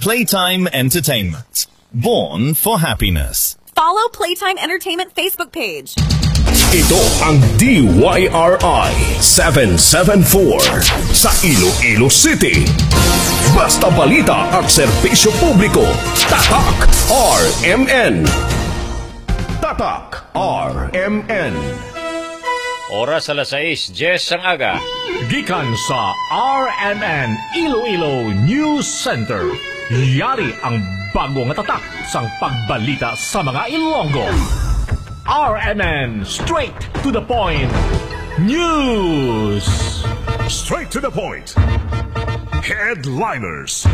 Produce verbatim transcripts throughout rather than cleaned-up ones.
Playtime Entertainment. Born for happiness. Follow Playtime Entertainment Facebook page. Ito ang D Y R I seven seven four sa Iloilo City. Basta balita at serbisyo publiko. Tatak R M N. Tatak R M N. Oras alas sais, Jess ang aga. Gikan sa R M N Iloilo News Center. Yari ang bagong tatak sang pagbalita sa mga Ilonggo. R M N Straight to the Point News. Straight to the point. Headliners.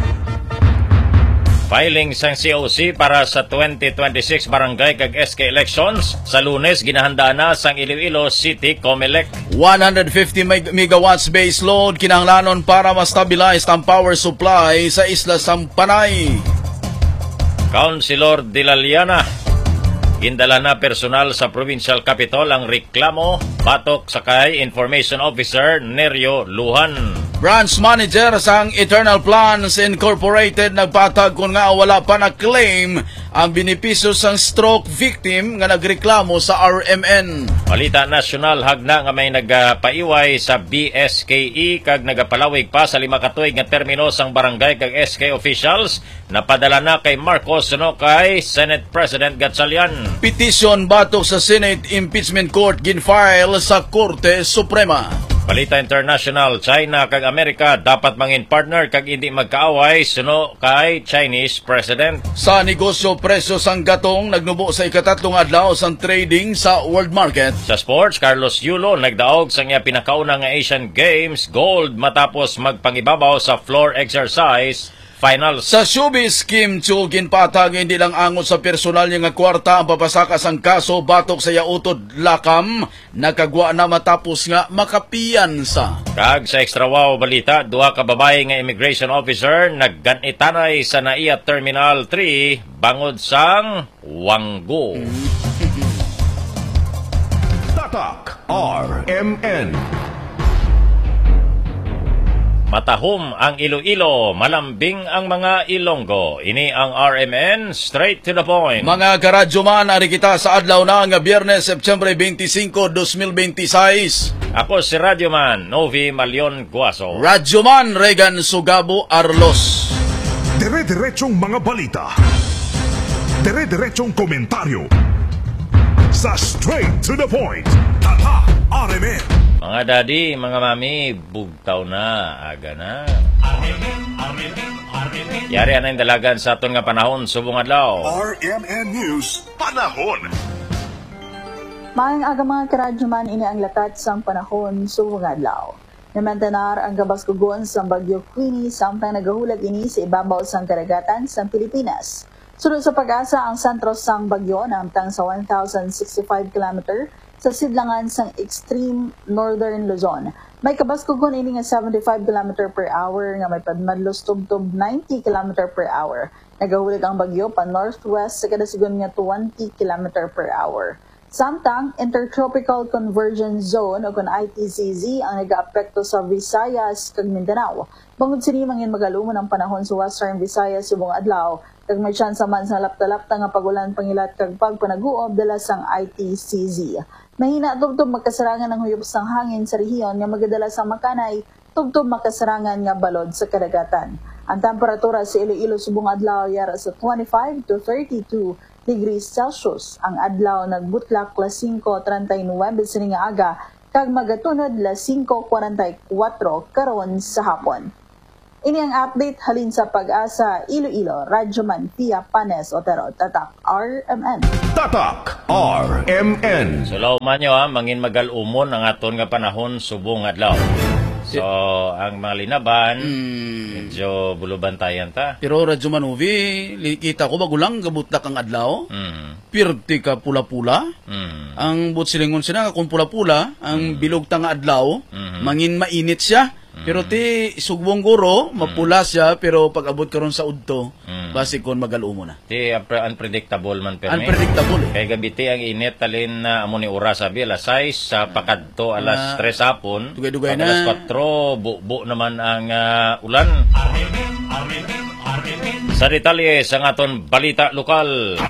Filing sang C O C para sa twenty twenty-six barangay kag S K elections sa Lunes ginahanda na sang Iloilo City Comelec. one hundred fifty megawatts base load kinahanglanon para ma-stabilize ang power supply sa isla sang Panay. Councilor Dilaliana, gindala na personal sa provincial capital ang reklamo batok sa kay Information Officer Nerio Luhan. Branch manager sang Eternal Plans Incorporated nagpatag kung nga wala pa na-claim ang benepisyo sang stroke victim nga nagreklamo sa R M N. Balita nasyonal, hagna nga may nagpaiway sa B S K E kag nagapalawig pa sa lima katuig nga termino sang barangay kag S K officials napadala na kay Marcos no kay Senate President Gatchalian. Petition batok sa Senate Impeachment Court ginfile sa Korte Suprema. Balita international, China kag Amerika dapat mangin partner kag hindi magkaaway suno kay Chinese President. Sa negosyo presyo sang gatong nagnubo sa ikatatlong adlaw sang trading sa world market. Sa sports, Carlos Yulo nagdaog sa iya pinakauna nga Asian Games gold matapos magpangibabaw sa floor exercise finals. Sa showbiz, Kim Chiu ginpatag hindi lang angot sa personal niya nga kwarta ang papasakas ang kaso batok sa yautod lakam nakagwa na matapos nga makapiyansa. Kag sa extra wow balita, duha ka babae nga immigration officer nagganitanay sa N A I A Terminal three bangod sang Wanggo. Tatak R M N. Matahom ang Iloilo, malambing ang mga Ilonggo. Ini ang R M N, straight to the point. Mga karadyo man, ari kita sa adlaw na nga Biyernes, September twenty-five, twenty twenty-six. Ako si Radyoman, Novi Malion Guaso. Radyoman, Regan Sugabo Arlos. Dire-diretsong mga balita. Dire-diretsong komentaryo. Sa straight to the point. Tatak R M N. Mga daddy, mga mami, bugtaw na, aga na. Yari na yung dalagan sa aton nga panahon, subong adlaw. R M N News, panahon. Maayong aga mga karadyoman, ini ang lakat sang panahon, subong adlaw. Namantanar ang kabaskugon sa Bagyo Queenie samtang nagahulag ini sa ibabaw sang karagatan sa Pilipinas. Sunod sa pag-asa ang sentro sang bagyo namtang sa one thousand sixty-five kilometer sa sidlangan sang extreme northern Luzon. May kabaskugon ini nga seventy-five kilometer per hour nga may padmadlos tubtob ninety kilometer per hour. Nagahulig ang bagyo pa northwest sa kadasigon nga twenty kilometer per hour. Samtang Intertropical Convergence Zone o kung I T C Z ang nag-aapekto sa Visayas kag Mindanao. Bangod sini mangin magalumon ang panahon sa Western Visayas subong adlaw kag may chance man sa lapta-lapta nga pagulan pangilat kag pagpanaguob dala sang I T C Z. Mahina tubtob magkasarangan ng huyop sang hangin sa rehiyon nga magadala sang makanay tubtob makasarangan nga balod sa kadagatan. Ang temperatura sa Iloilo subong adlaw yara sa twenty-five to thirty-two degrees Celsius. Ang adlaw nagbutlak las five thirty-nine sining nga aga kag magatunod las five forty-four karon sa hapon. Ini ang update halin sa Pag-asa Iloilo, Radyoman Pia Panes Otero, Tatak R M N. Tatak R M N. Sulaw man nyo ha, mangin magalumon ang aton nga panahon subong adlaw. So, ang mga linaban, mm. medyo bulubantayan ta. Pero Radyoman Uvi, kita ko bagulang gabutlak ang adlaw. Mm. Pirti ka pula-pula. Mm. Ang butsilingon siya kung pula-pula, ang mm. bilog ta nga adlaw, mm-hmm. mangin mainit siya. Pero ti sugbong guro, mapula siya, pero pag abot karon sa udto, mm. basi kon magalumo na. Ti unpredictable man permi. Unpredictable. Kay gabi ti ang init talin na amo ni oras sabi alas sais sa pakadto alas tres hapon. Dugay-dugay na. Alas kwatro bu-bu naman ang uh, ulan. Sa detalye sa aton balita lokal.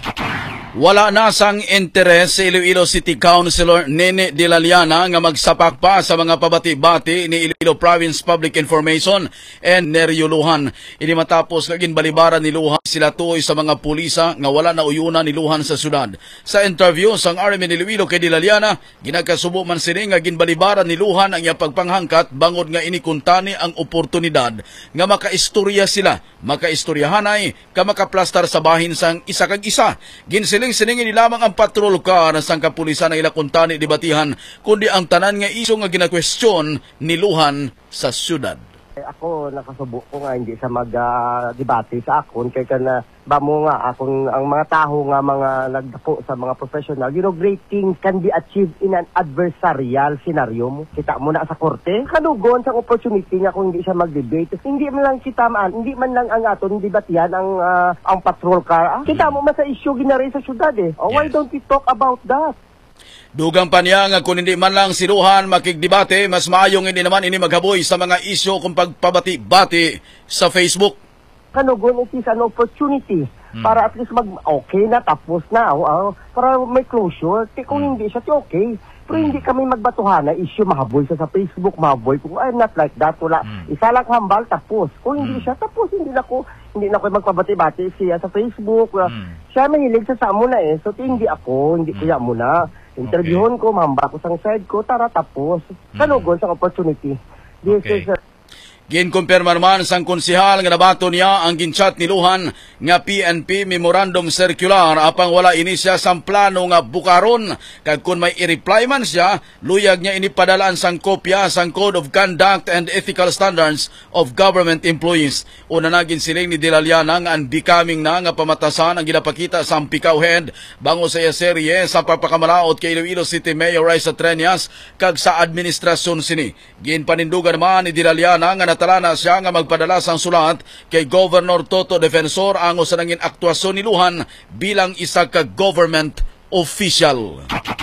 Wala na sang interes sa Iloilo City Councilor Nene De La Liana nga magsapak pa sa mga pabati-bati ni Iloilo Province Public Information and Neryo Luhan. Ini matapos kagin balibaran ni Luhan sila tuoy sa mga pulisa nga wala na uyunan ni Luhan sa syudad. Sa interview sang R M N Iloilo kay De La Liana, ginagkasubo man sini nga ginbalibaran ni Luhan ang iya pagpanghangkat bangod nga inikuntani ang oportunidad nga makaistorya sila, makaistoryahanay ka makaplastar sa bahin sang isa kag isa. Ginsiling siningin lamang ang patrol car sang kapulisan ang ilakuntani debatihan kundi ang tanan nga isyu nga ginakwestiyon ni Luhan sa syudad. Ako nakasubo ko nga hindi sa mag-debate uh, sa akon kay kana ba mo nga akong ang mga taho nga mga nagdapo sa mga professional, you know, great things can be achieved in an adversarial scenario. Kita mo na sa korte kanugon sa opportunity nga kung hindi siya mag-debate, hindi man lang kita maan, hindi man lang ang aton debatihan ang uh, ang patrol car. Ah, kita mo man sa issue ginari sa syudad eh. Oh, why don't we talk about that? Dugang pa niya nga kung hindi man lang si Luhan makigdebate, mas maayong hindi naman ini maghaboy sa mga isyu kung pagpabati-bati sa Facebook. Kanugon, it is an opportunity hmm. para at least mag-okay na, tapos na, uh, para may closure. Kung hmm. hindi siya, okay. Pero hmm. hindi kami magbatuhan na issue, mahaboy siya sa Facebook, mahaboy. Kung I'm not like that, wala. Hmm. Isa lang hambal, tapos. Kung hindi hmm. siya, tapos hindi na ko, hindi na ko magpabati-bati siya sa Facebook. Hmm. Siya mahilig sa sa muna eh. So, hindi ako, hindi hmm. kuya muna. Interviewon okay. ko, mahamba ko sang side ko, tara tapos. Kanugon hmm. sa opportunity. This okay. is a Ginkumpirma naman sang konsehal nga nabato niya ang ginchat ni Luhan nga P N P Memorandum Circular apang wala ini siya sang plano nga bukaron. Kag kung may i-reply man siya, luyag niya inipadalaan sang kopya sang Code of Conduct and Ethical Standards of Government Employees. Una na ginsiling ni De La Liana nga ang becoming na nga pamatasan ang ginapakita sa Pikaw Head bango sa iya serye sa pagpakamalaot kay Iloilo City Mayor Raisa Treñas kag sa administrasyon sini. Ginpanindugan naman ni De La Liana nga talana siya nga magpadala sang sulat kay Governor Toto Defensor ango sa nangin aktwasyon ni Luhan bilang isa ka government official.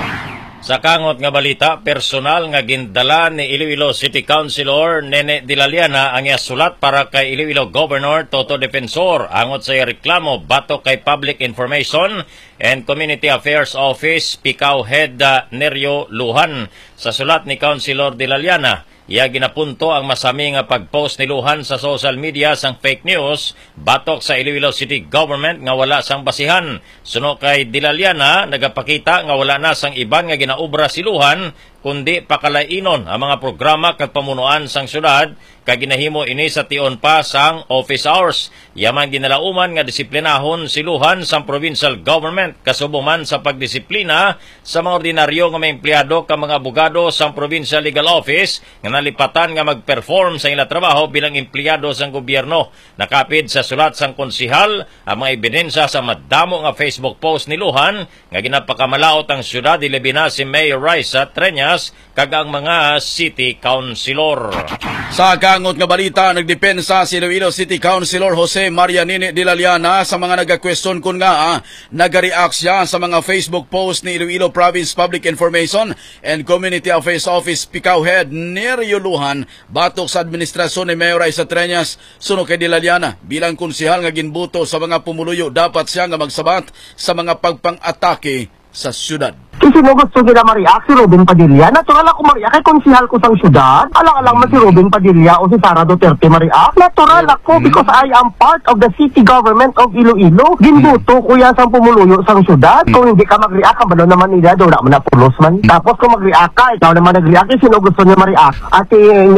Sa kangot nga balita, personal nga gindala ni Iloilo City Councilor Nene De La Liana ang iya sulat para kay Iloilo Governor Toto Defensor angot sa iya reklamo batok kay Public Information and Community Affairs Office Pikaw Head uh, Neryo Luhan. Sa sulat ni Councilor De La Liana, iya ginapunto ang masami nga pagpost ni Luhan sa social media sang fake news batok sa Iloilo City Government nga wala sang basihan. Suno kay De La Liana, nagapakita nga wala na sang iban nga ginaubra si Luhan kundi pakalainon ang mga programa kag pamunuan sang syudad kag ginahimo ini sa tion pa sang office hours. Yaman ginalauman nga disiplinahon si Luhan sang provincial government kasubo man sa pagdisiplina sa mga ordinaryo nga mga empleyado kag mga abogado sang provincial legal office nga nalipatan nga mag-perform sa ila trabaho bilang empleyado sang gobyerno. Nakapid sa sulat sang konsehal ang mga ebidensya sa madamo nga Facebook post ni Luhan nga ginapakamalaot ang syudad ilabi na si Mayor Raisa Treñas kag ang mga city councilor. Sa kangot nga balita, nagdepensa si Iloilo City Councilor Jose Maria Nene De La Liana sa mga nagka-question kun nga ah, nag-react siya sa mga Facebook post ni Iloilo Province Public Information and Community Affairs Office Pikaw Head Neryo Luhan batok sa administrasyon ni Mayor Raisa Treñas. Suno kay De La Liana, bilang konsehal nga ginbuto sa mga pumuluyo, dapat siya nga magsabat sa mga pagpang-atake sa syudad. Kasi no gusto nila mariak si Robin Padilla. Natural ako mariak kay konsehal ko sang syudad. Alang-alang man si Robin Padilla o si Sara Duterte mariak. Natural ako because I am part of the city government of Iloilo. Ginbuto ko yan sang pumuluyo sang syudad. Kung hindi ka mag-react, kabalo naman nila, daw na mo na pulos man. Tapos kung mag-react ka, ikaw naman nag-react, eh, sino gusto niya mariak? At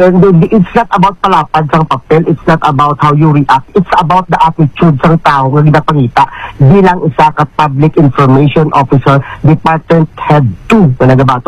it's not about palapad sang papel. It's not about how you react. It's about the attitude sang tao nga ginapangita bilang isa ka public information officer, department head two na nagabato